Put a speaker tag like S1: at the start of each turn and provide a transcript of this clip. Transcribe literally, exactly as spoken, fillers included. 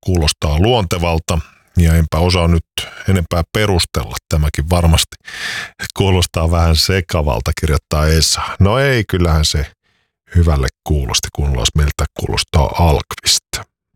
S1: kuulostaa luontevalta ja enpä osaa nyt enempää perustella. Tämäkin varmasti kuulostaa vähän sekavalta, kirjoittaa Esa. No ei, kyllähän se hyvälle kuulosti, kun miltä kuulostaa Alkvist.